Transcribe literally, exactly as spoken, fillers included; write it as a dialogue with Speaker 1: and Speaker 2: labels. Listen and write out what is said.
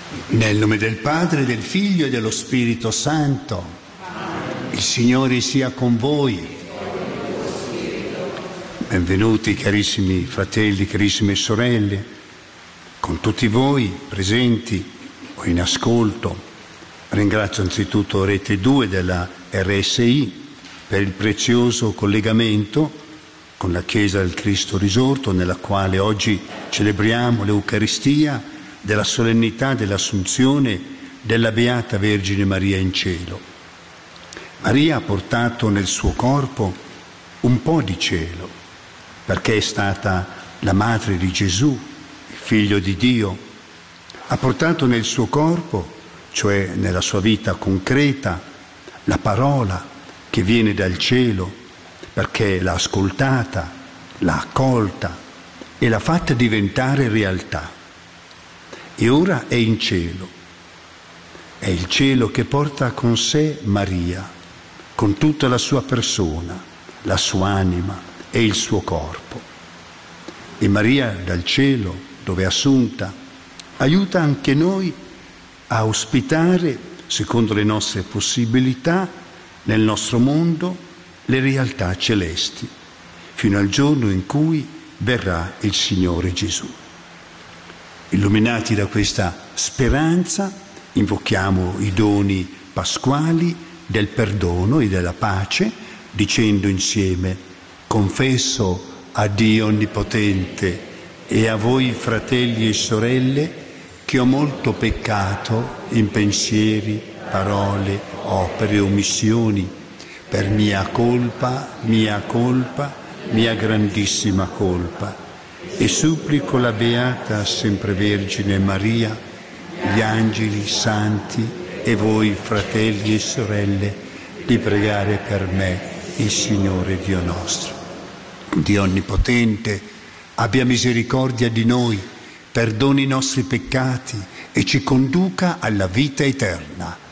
Speaker 1: Nel nome del Padre, del Figlio e dello Spirito Santo. Il Signore sia con voi. Benvenuti carissimi fratelli, carissime sorelle, con tutti voi presenti o in ascolto. Ringrazio anzitutto Rete due della R S I per il prezioso collegamento con la Chiesa del Cristo Risorto, nella quale oggi celebriamo l'Eucaristia della solennità dell'Assunzione della Beata Vergine Maria in cielo. Maria ha portato nel suo corpo un po' di cielo, perché è stata la madre di Gesù, il Figlio di Dio. Ha portato nel suo corpo, cioè nella sua vita concreta, la parola che viene dal cielo, perché l'ha ascoltata, l'ha accolta e l'ha fatta diventare realtà. E ora è in cielo. È il cielo che porta con sé Maria, con tutta la sua persona, la sua anima e il suo corpo. E Maria dal cielo, dove è assunta, aiuta anche noi a ospitare, secondo le nostre possibilità, nel nostro mondo, le realtà celesti, fino al giorno in cui verrà il Signore Gesù. Illuminati da questa speranza, invochiamo i doni pasquali del perdono e della pace, dicendo insieme: confesso a Dio Onnipotente e a voi fratelli e sorelle che ho molto peccato in pensieri, parole, opere e omissioni, per mia colpa, mia colpa, mia grandissima colpa. E supplico la Beata Sempre Vergine Maria, gli angeli, santi e voi fratelli e sorelle di pregare per me il Signore Dio nostro. Dio Onnipotente, abbia misericordia di noi, perdoni i nostri peccati e ci conduca alla vita eterna.